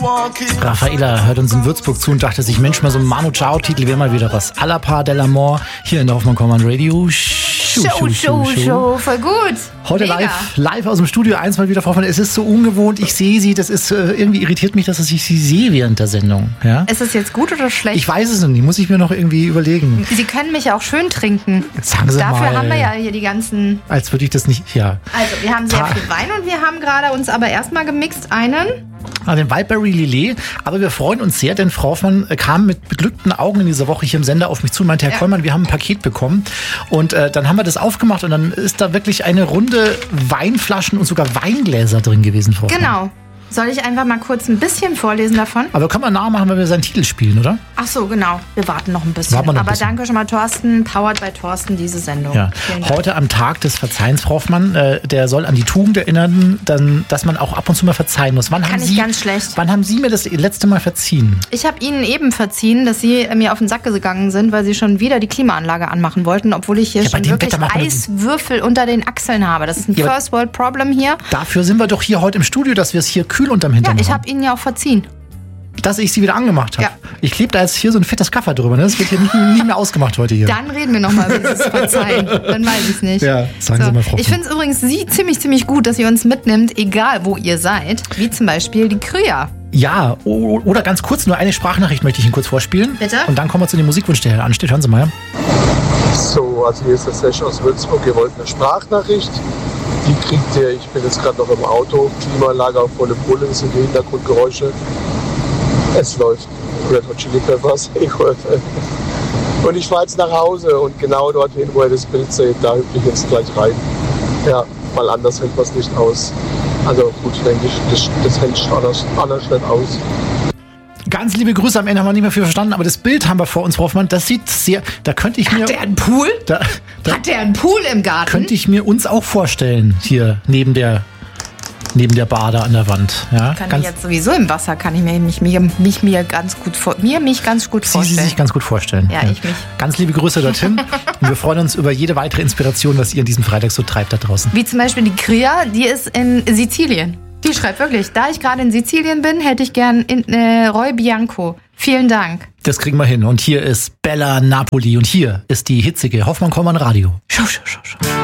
Raffaella hört uns in Würzburg zu und dachte sich, Mensch, mal so ein Manu Chao-Titel wäre mal wieder was. A la Par de l'Amour, hier in der Hoffmann Command Radio. Show, voll gut. Heute live aus dem Studio 1 mal wieder, Frau Hoffmann. Es ist so ungewohnt, ich sehe Sie, das ist irgendwie irritiert mich, dass ich Sie sehe während der Sendung. Ja? Ist es jetzt gut oder schlecht? Ich weiß es noch nicht, muss ich mir noch irgendwie überlegen. Sie können mich auch schön trinken. Sagen Sie Dafür mal, haben wir ja hier die ganzen... Als würde ich das nicht, ja. Also, wir haben sehr viel Wein und wir haben gerade uns aber erstmal gemixt einen... Den Wildberry Lillet. Aber wir freuen uns sehr, denn Frau Hoffmann kam mit beglückten Augen in dieser Woche hier im Sender auf mich zu und meinte, Herr Kollmann, wir haben ein Paket bekommen. Und dann haben wir das aufgemacht und dann ist da wirklich eine Runde Weinflaschen und sogar Weingläser drin gewesen, Frau Hoffmann. Genau. Soll ich einfach mal kurz ein bisschen vorlesen davon? Aber können wir nachmachen, wenn wir seinen Titel spielen, oder? Ach so, genau. Wir warten noch ein bisschen. Aber danke schon mal, Thorsten. Powered by Thorsten, diese Sendung. Ja. Heute am Tag des Verzeihens, Frau Hoffmann, der soll an die Tugend erinnern, dass man auch ab und zu mal verzeihen muss. Wann ganz schlecht. Wann haben Sie mir das letzte Mal verziehen? Ich habe Ihnen eben verziehen, dass Sie mir auf den Sack gegangen sind, weil Sie schon wieder die Klimaanlage anmachen wollten, obwohl ich hier schon wirklich Eiswürfel unter den Achseln habe. Das ist ein First World Problem hier. Dafür sind wir doch hier heute im Studio, dass wir es hier kühl unterm Hintern haben. Ja, ich habe Ihnen ja auch verziehen. Dass ich sie wieder angemacht habe. Ja. Ich klebe da jetzt hier so ein fettes Kaffer drüber. Ne? Das wird hier nicht mehr ausgemacht heute hier. Dann reden wir nochmal über dieses Verzeihen. Dann weiß ich es nicht. Ja, sagen Sie mal, Frau. Ich finde es übrigens ziemlich gut, dass ihr uns mitnimmt, egal wo ihr seid. Wie zum Beispiel die Krya. Ja, oder ganz kurz, nur eine Sprachnachricht möchte ich Ihnen kurz vorspielen. Bitte? Und dann kommen wir zu dem Musikwunsch, der hier ansteht. Hören Sie mal. So, also hier ist der Session aus Würzburg. Ihr wollt eine Sprachnachricht. Die kriegt ihr, ich bin jetzt gerade noch im Auto, Klimaanlage auf volle Pulle, das sind die Hintergrundgeräusche. Es läuft. Red Hot Chili Peppers. Und ich fahre jetzt nach Hause und genau dorthin, wo ihr das Bild seht, da hüpfe ich jetzt gleich rein. Ja, weil anders hält man es nicht aus. Also gut, denke ich, das hält anders nicht aus. Ganz liebe Grüße, am Ende haben wir nicht mehr viel verstanden, aber das Bild haben wir vor uns, Frau Hoffmann. Das sieht sehr, da könnte ich mir... Hat der einen Pool? Hat der einen Pool im Garten? Könnte ich mir uns auch vorstellen, hier neben der Bar da an der Wand. Ja, ich jetzt sowieso im Wasser, kann ich mich ganz gut vorstellen. Sie sich ganz gut vorstellen. Ja, ich mich. Ganz liebe Grüße dorthin. Und wir freuen uns über jede weitere Inspiration, was ihr an diesem Freitag so treibt da draußen. Wie zum Beispiel die Krya, die ist in Sizilien. Die schreibt wirklich, da ich gerade in Sizilien bin, hätte ich gern Roy Bianco. Vielen Dank. Das kriegen wir hin. Und hier ist Bella Napoli und hier ist die hitzige Hoffmann Command Radio. Schau.